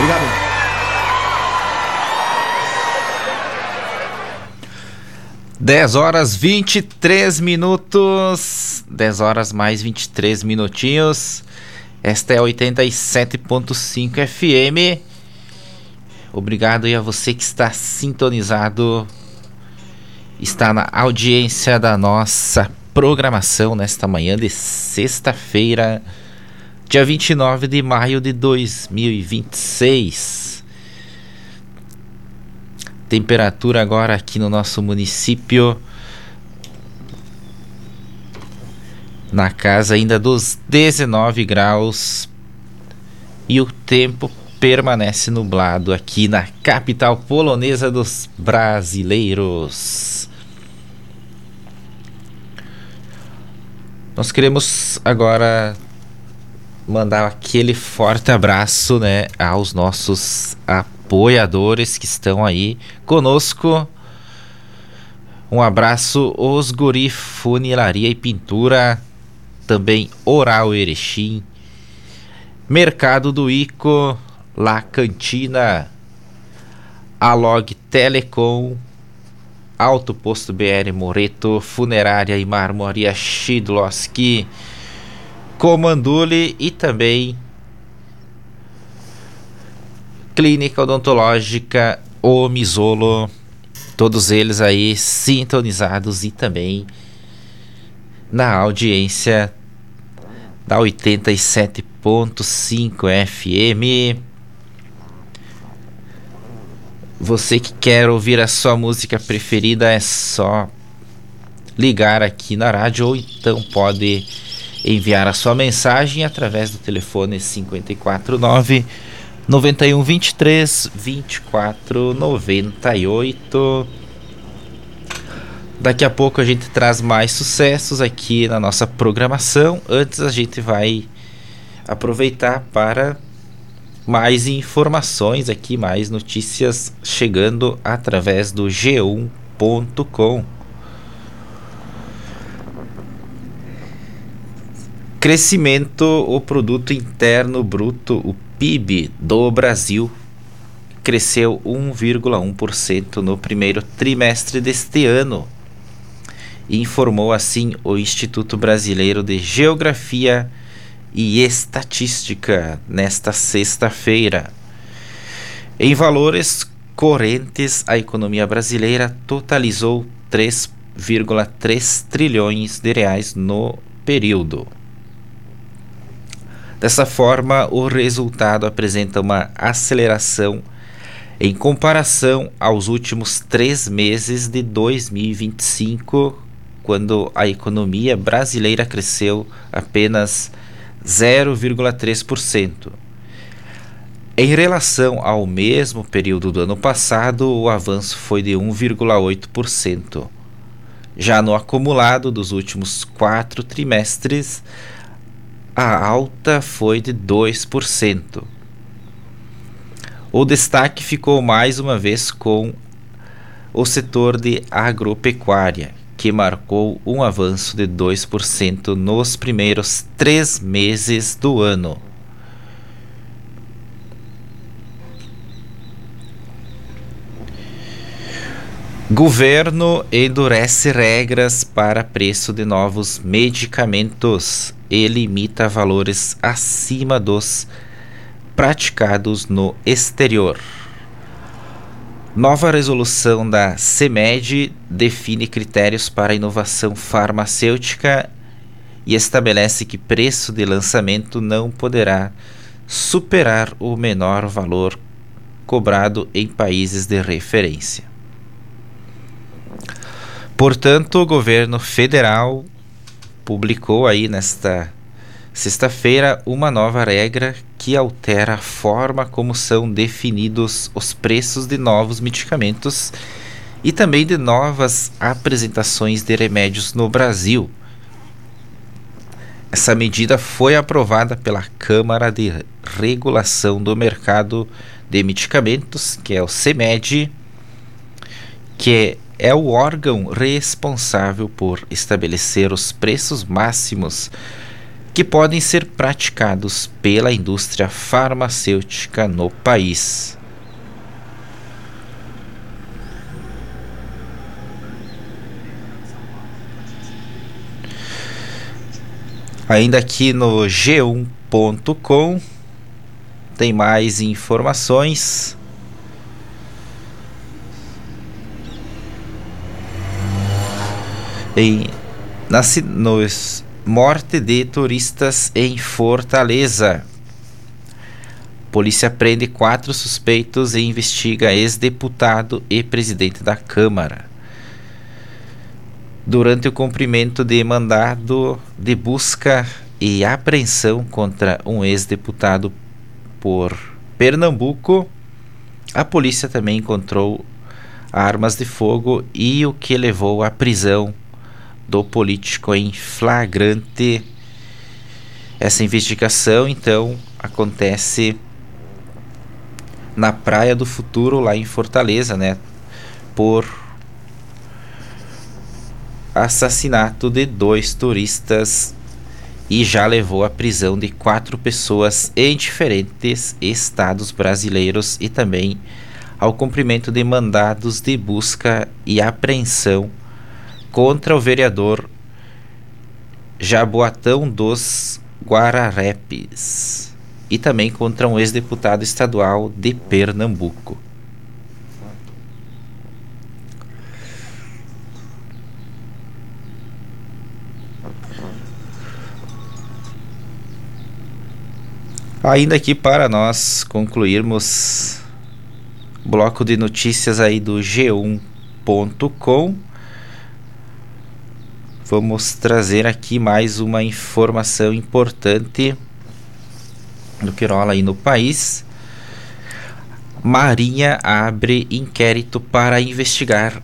Obrigado. Dez horas 23 minutos. 10 horas mais 23 minutinhos. Esta é 87.5 FM. Obrigado aí a você que está sintonizado, está na audiência da nossa programação nesta manhã de sexta-feira, dia 29 de maio de 2026. Temperatura agora aqui no nosso município na casa ainda dos 19 graus e o tempo permanece nublado aqui na capital polonesa dos brasileiros. Nós queremos agora mandar aquele forte abraço, né, aos nossos apoiadores que estão aí conosco. Um abraço os Guri Funilaria e Pintura, também Oral Erechim, Mercado do Ico, La Cantina, Alog Telecom, Alto Posto BR Moreto, Funerária e Marmoraria Shidlowski, Comandule e também Clínica Odontológica O Misolo. Todos eles aí sintonizados e também na audiência da 87.5 FM. Você que quer ouvir a sua música preferida é só ligar aqui na rádio ou então pode enviar a sua mensagem através do telefone 549 9123 2498. Daqui a pouco a gente traz mais sucessos aqui na nossa programação. Antes a gente vai aproveitar para mais informações aqui, mais notícias chegando através do G1.com. Crescimento, o Produto Interno Bruto, o PIB do Brasil, cresceu 1,1% no primeiro trimestre deste ano, informou assim o Instituto Brasileiro de Geografia e Estatística nesta sexta-feira. Em valores correntes, a economia brasileira totalizou 3,3 trilhões de reais no período. Dessa forma, o resultado apresenta uma aceleração em comparação aos últimos 3 meses de 2025, quando a economia brasileira cresceu apenas 0,3%. Em relação ao mesmo período do ano passado, o avanço foi de 1,8%. Já no acumulado dos últimos 4 trimestres, a alta foi de 2%. O destaque ficou mais uma vez com o setor de agropecuária, que marcou um avanço de 2% nos primeiros 3 meses do ano. Governo endurece regras para preço de novos medicamentos e limita valores acima dos praticados no exterior. Nova resolução da CMED define critérios para inovação farmacêutica e estabelece que preço de lançamento não poderá superar o menor valor cobrado em países de referência. Portanto, o governo federal publicou aí nesta sexta-feira uma nova regra que altera a forma como são definidos os preços de novos medicamentos e também de novas apresentações de remédios no Brasil. Essa medida foi aprovada pela Câmara de Regulação do Mercado de Medicamentos, que é o CMED, que é o órgão responsável por estabelecer os preços máximos que podem ser praticados pela indústria farmacêutica no país. Ainda aqui no g1.com tem mais informações. Morte de turistas em Fortaleza. Polícia prende 4 suspeitos e investiga ex-deputado e presidente da Câmara. Durante o cumprimento de mandado de busca e apreensão contra um ex-deputado por Pernambuco, a polícia também encontrou armas de fogo e o que levou à prisão do político em flagrante. Essa investigação, então, acontece na Praia do Futuro, lá em Fortaleza, né? Por assassinato de 2 turistas e já levou à prisão de 4 pessoas em diferentes estados brasileiros e também ao cumprimento de mandados de busca e apreensão contra o vereador Jaboatão dos Guararapes e também contra um ex-deputado estadual de Pernambuco. Ainda aqui para nós concluirmos o bloco de notícias aí do g1.com, vamos trazer aqui mais uma informação importante do que rola aí no país. Marinha abre inquérito para investigar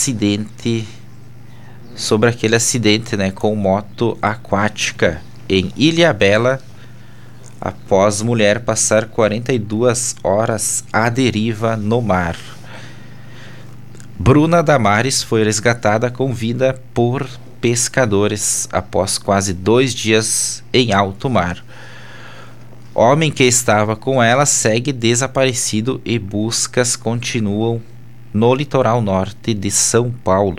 sobre aquele acidente, né, com moto aquática em Ilhabela, após mulher passar 42 horas à deriva no mar. Bruna Damares foi resgatada com vida por pescadores após quase 2 dias em alto mar. Homem que estava com ela segue desaparecido e buscas continuam no litoral norte de São Paulo.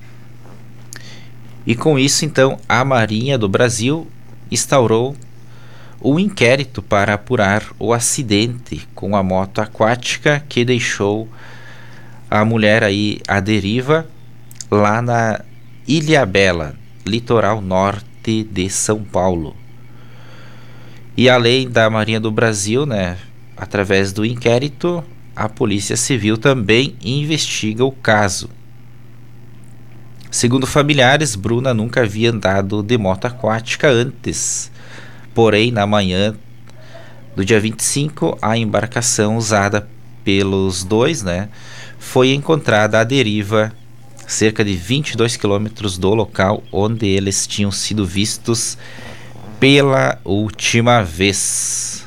E com isso, então, a Marinha do Brasil instaurou um inquérito para apurar o acidente com a moto aquática que deixou a mulher aí à deriva lá na Ilhabela, litoral norte de São Paulo. E além da Marinha do Brasil, né, através do inquérito, a Polícia Civil também investiga o caso. Segundo familiares, Bruna nunca havia andado de moto aquática antes. Porém, na manhã do dia 25, a embarcação usada pelos dois, né, foi encontrada à deriva cerca de 22 quilômetros do local onde eles tinham sido vistos pela última vez.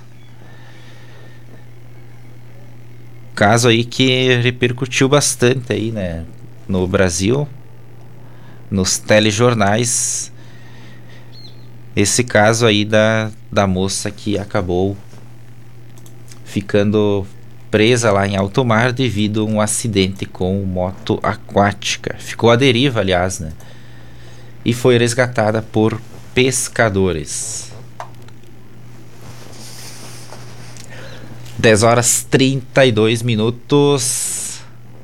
Caso aí que repercutiu bastante aí, né, no Brasil, nos telejornais, esse caso aí da moça que acabou ficando presa lá em alto mar devido a um acidente com moto aquática. Ficou à deriva, aliás, né? E foi resgatada por pescadores. 10h32.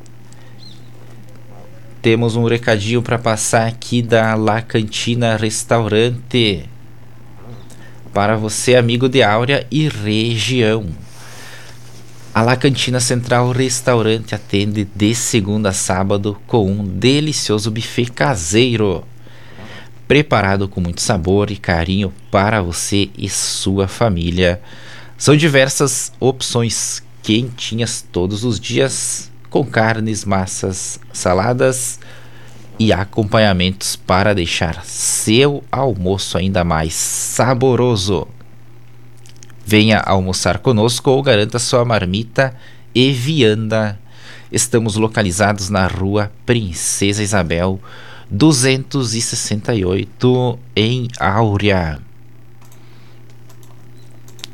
Temos um recadinho para passar aqui da La Cantina Restaurante. Para você, amigo de Áurea e região. A La Cantina Central Restaurante atende de segunda a sábado com um delicioso buffet caseiro, preparado com muito sabor e carinho para você e sua família. São diversas opções quentinhas todos os dias, com carnes, massas, saladas e acompanhamentos para deixar seu almoço ainda mais saboroso. Venha almoçar conosco ou garanta sua marmita e vianda. Estamos localizados na rua Princesa Isabel 268, em Áurea.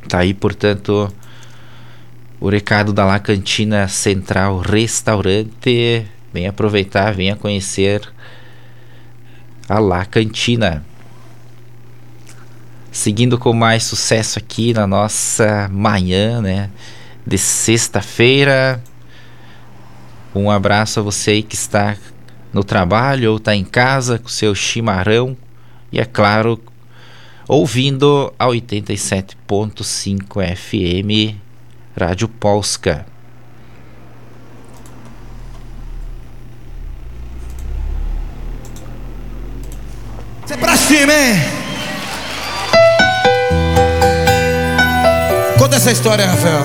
Tá aí, portanto, o recado da La Cantina Central Restaurante. Venha aproveitar, venha conhecer a La Cantina. Seguindo com mais sucesso aqui na nossa manhã, né, de sexta-feira. Um abraço a você aí que está no trabalho ou está em casa com seu chimarrão. E é claro, ouvindo a 87.5 FM Rádio Polska. Isso é pra cima, hein? Conta essa história, Rafael.